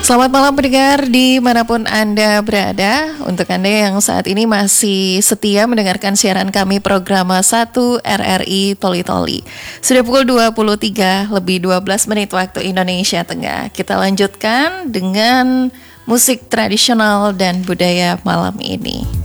Selamat malam pendengar dimanapun Anda berada. Untuk Anda yang saat ini masih setia mendengarkan siaran kami program 1 RRI Toli Toli. Sudah pukul 23 lebih 12 menit waktu Indonesia Tengah. Kita lanjutkan dengan musik tradisional dan budaya malam ini.